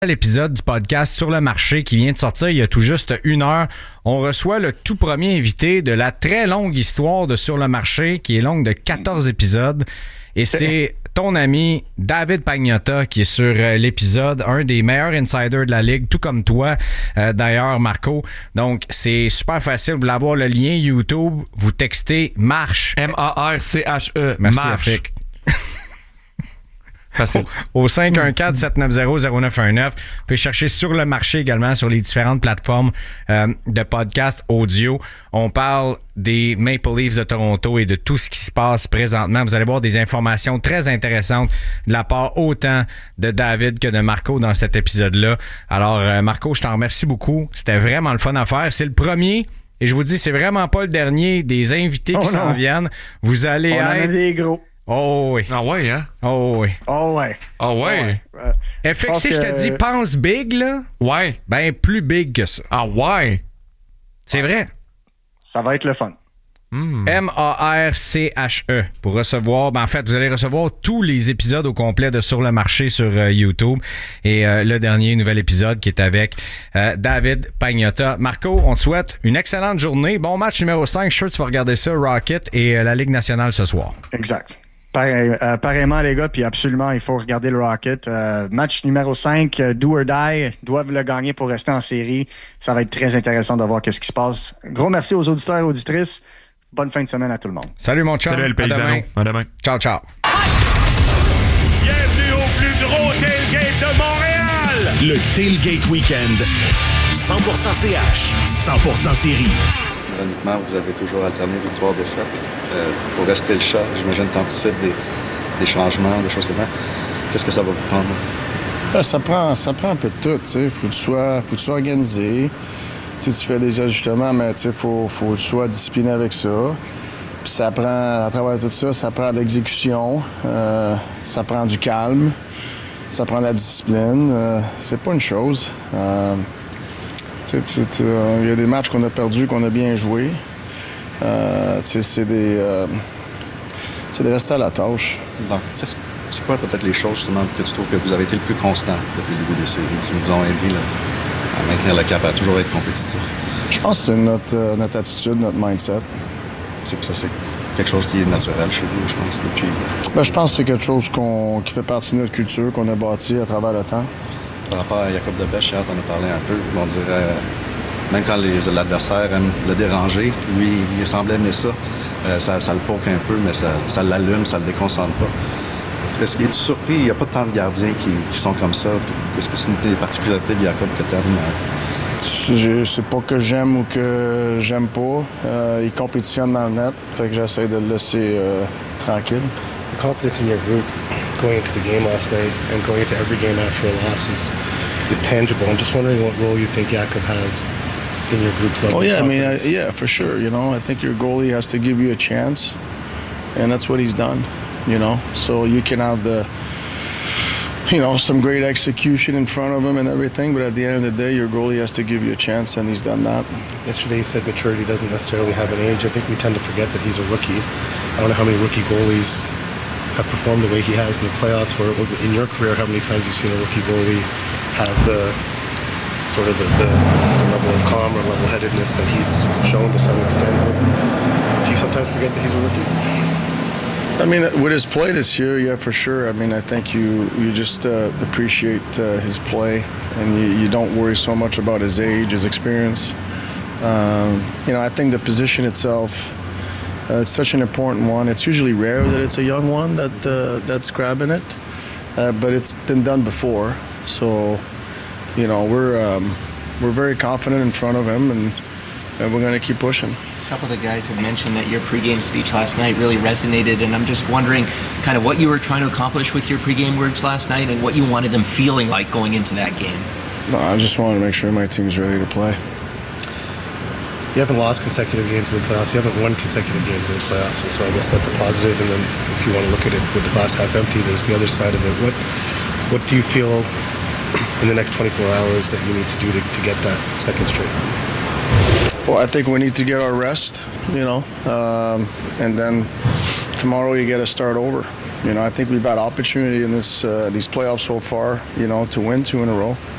L'épisode du podcast Sur le marché qui vient de sortir il y a tout juste 1 heure. On reçoit le tout premier invité de la très longue histoire de Sur le marché qui est longue de 14 épisodes. Et c'est ton ami David Pagnotta qui est sur l'épisode, un des meilleurs insiders de la Ligue, tout comme toi d'ailleurs, Marco. Donc, c'est super facile. Vous voulez avoir le lien YouTube, vous textez MARCHE. M-A-R-C-H-E. Merci, Marche. Afik. Facile. Au 514-790-0919. Vous pouvez chercher Sur le marché également sur les différentes plateformes de podcast audio. On parle des Maple Leafs de Toronto et de tout ce qui se passe présentement. Vous allez voir des informations très intéressantes de la part autant de David que de Marco dans cet épisode-là. Alors, Marco, je t'en remercie beaucoup. C'était vraiment le fun à faire. C'est le premier. Et je vous dis, c'est vraiment pas le dernier des invités qui s'en viennent. Vous allez On en a des gros. Oh oui. Ah ouais, hein? Oh oui. Oh ouais. Ah ouais? Fait que si je te dis pense big, là, Ouais. ben plus big que ça. Ah ouais? C'est vrai. Ça va être le fun. M-A-R-C-H-E pour recevoir, ben en fait, vous allez recevoir tous les épisodes au complet de Sur le marché sur YouTube et le dernier nouvel épisode qui est avec David Pagnotta. Marco, on te souhaite une excellente journée. Bon match numéro 5. Je suis sûr que tu vas regarder ça, Rocket et la Ligue nationale ce soir. Exact. Pareillement, les gars, puis absolument, il faut regarder le Rocket. Match numéro 5, do or die, doivent le gagner pour rester en série. Ça va être très intéressant de voir qu'est-ce qui se passe. Gros merci aux auditeurs et auditrices. Bonne fin de semaine à tout le monde. Salut mon chum. Salut le paysano. À demain. Ciao, ciao. Bienvenue au plus gros tailgate de Montréal! Le Tailgate Weekend. 100% CH, 100% série. Honnêtement, vous avez toujours alterné victoire-défaite. Pour rester le chat, j'imagine que tu anticipes des changements, des choses comme ça. Qu'est-ce que ça va vous prendre? Ça prend un peu de tout. Faut que tu sois organisé. Tu fais des ajustements, mais il faut que tu sois discipliné avec ça. Puis ça prend, à travers tout ça, ça prend de l'exécution, ça prend du calme, ça prend de la discipline. C'est pas une chose. Il y a des matchs qu'on a perdus, qu'on a bien joués. C'est de rester à la tâche. Donc, c'est quoi peut-être les choses justement que tu trouves que vous avez été le plus constant depuis le début des séries, qui nous ont aidés là, à maintenir le cap, à toujours être compétitif? Je pense que c'est notre attitude, notre mindset. C'est quelque chose qui est naturel chez vous, je pense, depuis... Je pense que c'est quelque chose qui fait partie de notre culture, qu'on a bâti à travers le temps. Par rapport à Jacob Debesch, hier, t'en as parlé un peu. On dirait, même quand l'adversaire aime le déranger, lui, il semble aimer ça. Ça le poke un peu, mais ça l'allume, ça le déconcentre pas. Est-ce qu'il est surpris? Il n'y a pas tant de gardiens qui sont comme ça. Est-ce que c'est une des particularités de Jacob que t'aimes? C'est pas que j'aime ou que j'aime pas. Il compétitionne dans le net, fait que j'essaie de le laisser tranquille. The confidence in your group going into the game last night and going into every game after a loss is tangible. I'm just wondering what role you think Jakob has in your group's level. Oh yeah, I mean, yeah, for sure. I think your goalie has to give you a chance, and that's what he's done. So you can have some great execution in front of him and everything, but at the end of the day, your goalie has to give you a chance, and he's done that. Yesterday you said maturity doesn't necessarily have an age. I think we tend to forget that he's a rookie. I don't know how many rookie goalies have performed the way he has in the playoffs, or in your career, how many times you've seen a rookie goalie have the level of calm or level-headedness that he's shown to some extent. Do you sometimes forget that he's a rookie? I mean, with his play this year, yeah, for sure. I mean, I think you just appreciate his play, and you don't worry so much about his age, his experience. I think the position itself, it's such an important one. It's usually rare that it's a young one that's grabbing it, but it's been done before. So, we're very confident in front of him, and we're going to keep pushing. A couple of the guys had mentioned that your pregame speech last night really resonated, and I'm just wondering kind of what you were trying to accomplish with your pregame words last night and what you wanted them feeling like going into that game. No, I just wanted to make sure my team's ready to play. You haven't lost consecutive games in the playoffs. You haven't won consecutive games in the playoffs, and so I guess that's a positive. And then if you want to look at it with the glass half empty, there's the other side of it. What do you feel in the next 24 hours that you need to do to get that second straight? Well, I think we need to get our rest, and then tomorrow you got to start over. You know, I think we've had opportunity in these playoffs so far, you know, to win 2 in a row.